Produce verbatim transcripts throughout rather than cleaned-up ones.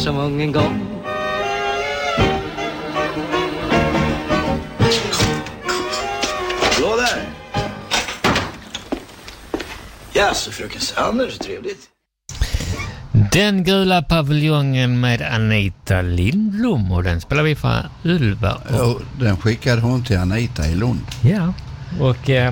så många gånger. Hallå där! Ja, så fröken Sander, så trevligt. Den gula paviljongen med Anita Lindblom, och den spelar vi för Ulva. Och... Ja, den skickade hon till Anita i Lund. Ja, och eh,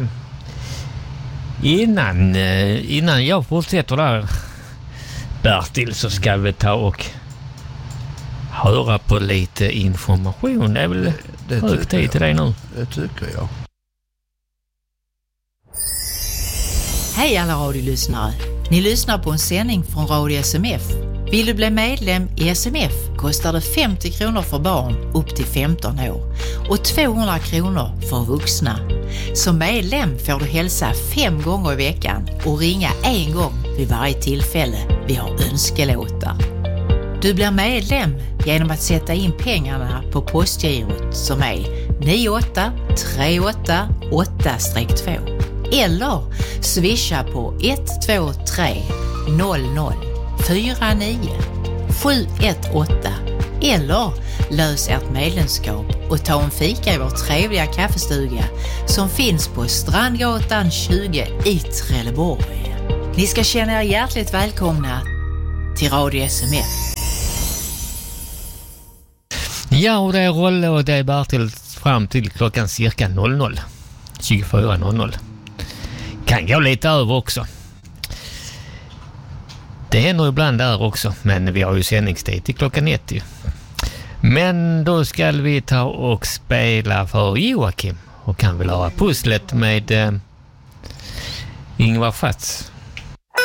innan, eh, innan jag fortsätter där, Bertil, så ska vi ta och höra på lite information. Det är väl det, det hög tid till dig nu. Det tycker jag. Hej alla radiolyssnare. Ni lyssnar på en sändning från Radio S M F. Vill du bli medlem i S M F kostar det femtio kronor för barn upp till femton år och tvåhundra kronor för vuxna. Som medlem får du hälsa fem gånger i veckan och ringa en gång vid varje tillfälle vi har önskelåtar. Du blir medlem genom att sätta in pengarna på postgirot som är nio åtta tre åtta åtta två eller swisha på ett två tre noll noll fyra nio sju ett åtta eller lös ert medlemskap och ta en fika i vår trevliga kaffestuga som finns på Strandgatan tjugo i Trelleborg. Ni ska känna er hjärtligt välkomna till Radio S M F. Ja, och det är Rolle och det är Bertil fram till klockan cirka tjugofyra noll noll. Kan gå lite över också. Det händer ibland där också, men vi har ju sändningstid till klockan ett. Men då ska vi ta och spela för Joakim och kan väl ha pusslet med eh, Ingvar Fatz.